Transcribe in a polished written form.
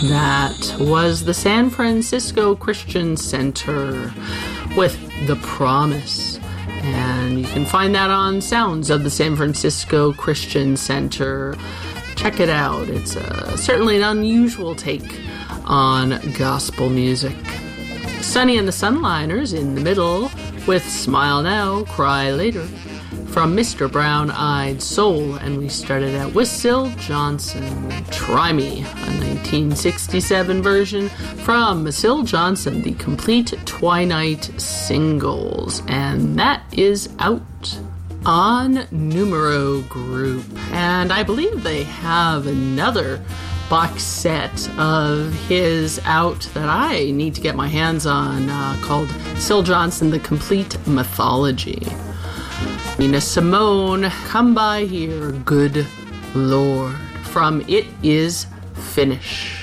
That was the San Francisco Christian Center with The Promise. And you can find that on Sounds of the San Francisco Christian Center. Check it out. It's certainly an unusual take on gospel music. Sonny and the Sunliners in the middle with Smile Now, Cry Later from Mr. Brown-Eyed Soul. And we started out with Syl Johnson, Try Me, a 1967 version from Syl Johnson, the complete Twilight singles. And that is out on Numero Group. And I believe they have another box set of his out that I need to get my hands on called Syl Johnson, The Complete Mythology. Nina Simone, Come By Here, Good Lord, from It Is Finished.